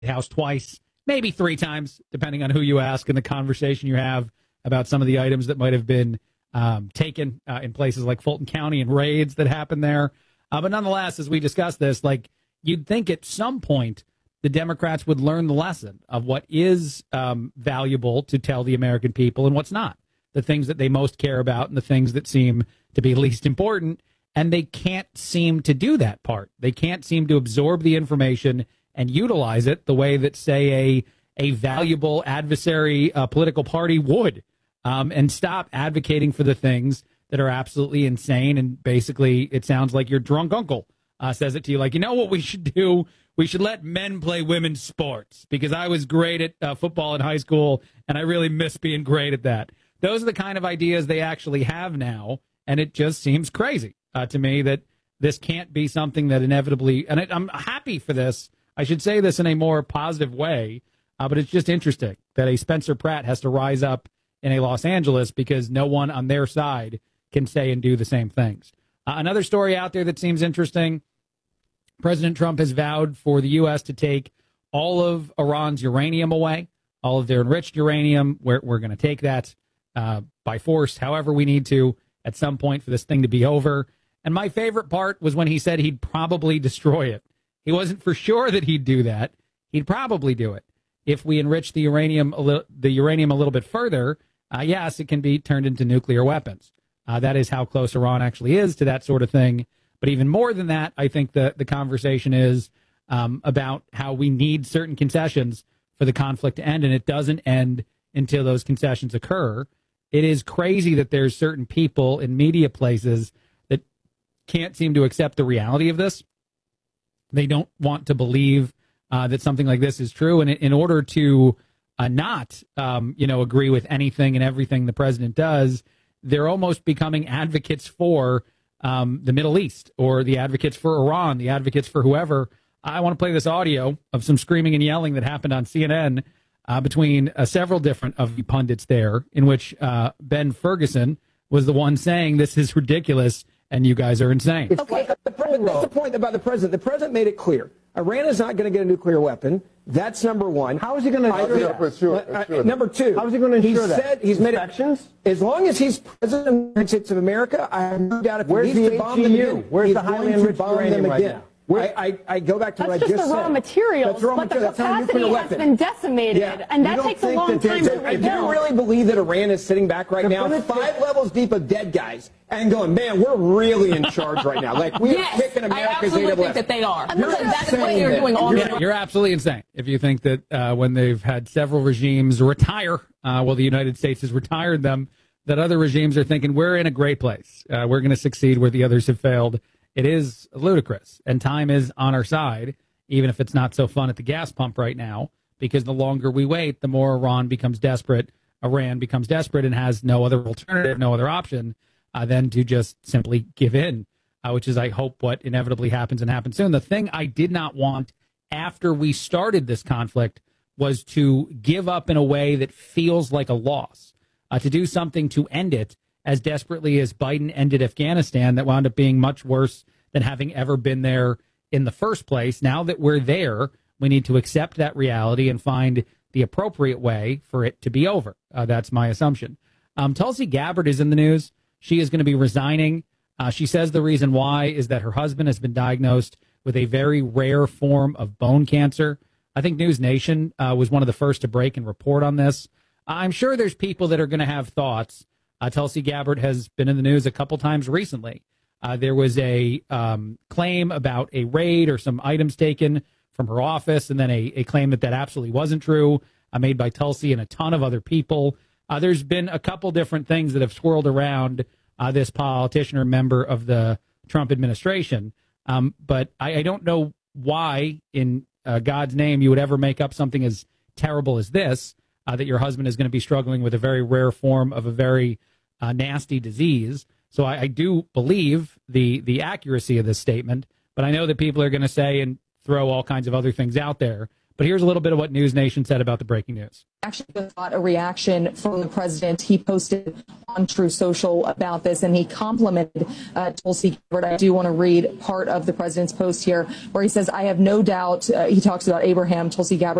House twice, maybe three times, depending on who you ask and the conversation you have about some of the items that might have been taken in places like Fulton County and raids that happened there. But nonetheless, as we discuss this, like you'd think at some point the Democrats would learn the lesson of what is valuable to tell the American people and what's not, the things that they most care about and the things that seem to be least important. And they can't seem to do that part. They can't seem to absorb the information and utilize it the way that, say, a valuable adversary political party would, and stop advocating for the things that are absolutely insane. And basically, it sounds like your drunk uncle says it to you, like, you know what we should do? We should let men play women's sports because I was great at football in high school, and I really miss being great at that. Those are the kind of ideas they actually have now, and it just seems crazy to me that this can't be something that inevitably, and I'm happy for this. I should say this in a more positive way, but it's just interesting that a Spencer Pratt has to rise up in a Los Angeles because no one on their side can say and do the same things. Another story out there that seems interesting, President Trump has vowed for the U.S. to take all of Iran's uranium away, all of their enriched uranium. We're going to take that by force, however we need to, at some point for this thing to be over. And my favorite part was when he said he'd probably destroy it. He wasn't for sure that he'd do that. He'd probably do it. If we enrich the uranium a little bit further, yes, it can be turned into nuclear weapons. That is how close Iran actually is to that sort of thing. But even more than that, I think the conversation is about how we need certain concessions for the conflict to end, and it doesn't end until those concessions occur. It is crazy that there's certain people in media places that can't seem to accept the reality of this. They don't want to believe that something like this is true. And in order to not, agree with anything and everything the president does, they're almost becoming advocates for the Middle East or the advocates for Iran, the advocates for whoever. I want to play this audio of some screaming and yelling that happened on CNN between several different of the pundits there, in which Ben Ferguson was the one saying this is ridiculous and you guys are insane. Okay, that's the point about the president. The president made it clear. Iran is not going to get a nuclear weapon. That's number one. How is he going to ensure that? Number two. How is he going to ensure that? He said he's made it. As long as he's president of the United States of America, I have no doubt if he needs to bomb them again, where's the highly enriched uranium right now? I go back to what I just said. That's just the raw materials, but the capacity has been decimated, and that takes a long time to rebuild. Do you really believe that Iran is sitting back right now, 5 levels deep of dead guys, and going, man, we're really in charge right now? Like, we are kicking America's I absolutely think that they are. That's what you're doing all the You're absolutely insane if you think that when they've had several regimes retire, the United States has retired them, that other regimes are thinking, we're in a great place. We're going to succeed where the others have failed. It is ludicrous, and time is on our side, even if it's not so fun at the gas pump right now, because the longer we wait, the more Iran becomes desperate and has no other alternative, no other option than to just simply give in, which is, I hope, what inevitably happens and happens soon. The thing I did not want after we started this conflict was to give up in a way that feels like a loss, to do something to end it as desperately as Biden ended Afghanistan, that wound up being much worse than having ever been there in the first place. Now that we're there, we need to accept that reality and find the appropriate way for it to be over. That's my assumption. Tulsi Gabbard is in the news. She is going to be resigning. She says the reason why is that her husband has been diagnosed with a very rare form of bone cancer. I think News Nation was one of the first to break and report on this. I'm sure there's people that are going to have thoughts. Tulsi Gabbard has been in the news a couple times recently. There was a claim about a raid or some items taken from her office, and then a claim that absolutely wasn't true, made by Tulsi and a ton of other people. There's been a couple different things that have swirled around this politician or member of the Trump administration. But I don't know why, in God's name, you would ever make up something as terrible as this, that your husband is going to be struggling with a very rare form of a very nasty disease. So I do believe the accuracy of this statement, but I know that people are going to say and throw all kinds of other things out there But here's a little bit of what News Nation said about the breaking news. Actually got a reaction from the president. He posted on True Social about this, and he complimented Tulsi Gabbard. I do want to read part of the president's post here, where he says, "I have no doubt," he talks about Abraham, Tulsi Gabbard,